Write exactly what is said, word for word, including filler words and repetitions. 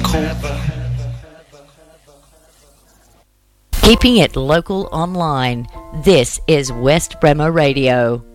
cool. Keeping it local online. This is West Bremer Radio.